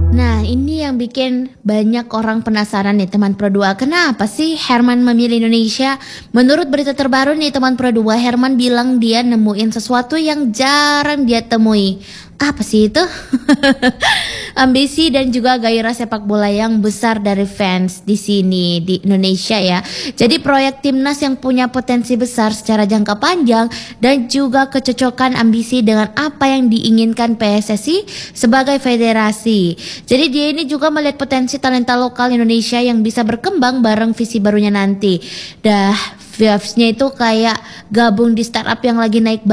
Nah, ini yang bikin banyak orang penasaran nih teman Pro 2. Kenapa sih Herman memilih Indonesia? Menurut berita terbaru nih teman Pro 2, Herman bilang dia nemuin sesuatu yang jarang dia temui. Apa sih itu? Ambisi dan juga gairah sepak bola yang besar dari fans di sini di Indonesia ya. Jadi proyek timnas yang punya potensi besar secara jangka panjang dan juga kecocokan ambisi dengan apa yang diinginkan PSSI sebagai federasi. Jadi dia ini juga melihat potensi talenta lokal Indonesia yang bisa berkembang bareng visi barunya nanti. Vibes-nya itu kayak gabung di startup yang lagi naik